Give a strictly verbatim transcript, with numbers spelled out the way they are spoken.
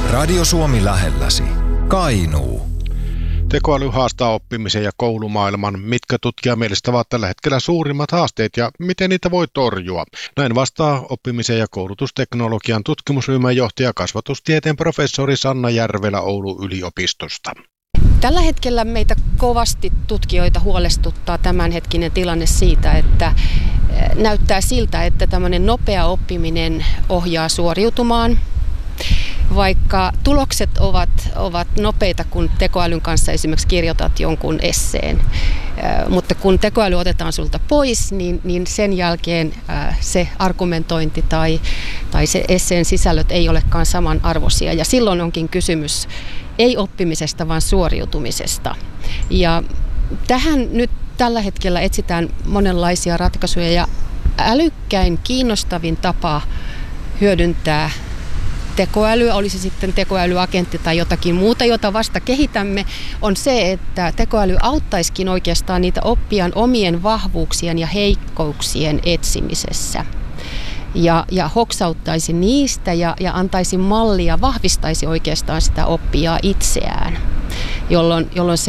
Radio Suomi lähelläsi. Kainuu. Tekoäly haastaa oppimisen ja koulumaailman. Mitkä tutkijan mielestä ovat tällä hetkellä suurimmat haasteet ja miten niitä voi torjua? Näin vastaa oppimisen ja koulutusteknologian tutkimusryhmän johtaja kasvatustieteen professori Sanna Järvelä Oulun yliopistosta. Tällä hetkellä meitä kovasti tutkijoita huolestuttaa tämänhetkinen tilanne siitä, että näyttää siltä, että tämmöinen nopea oppiminen ohjaa suoriutumaan. Vaikka tulokset ovat, ovat nopeita, kun tekoälyn kanssa esimerkiksi kirjoitat jonkun esseen, mutta kun tekoäly otetaan sulta pois, niin, niin sen jälkeen se argumentointi tai, tai se esseen sisällöt ei olekaan samanarvoisia. Ja silloin onkin kysymys ei oppimisesta, vaan suoriutumisesta. Ja tähän nyt tällä hetkellä etsitään monenlaisia ratkaisuja ja älykkäin, kiinnostavin tapa hyödyntää tekoälyä, olisi sitten tekoälyagentti tai jotakin muuta, jota vasta kehitämme, on se, että tekoäly auttaisikin oikeastaan niitä oppijan omien vahvuuksien ja heikkouksien etsimisessä. Ja, ja hoksauttaisi niistä ja, ja antaisi mallia, vahvistaisi oikeastaan sitä oppijaa itseään, jolloin, jolloin se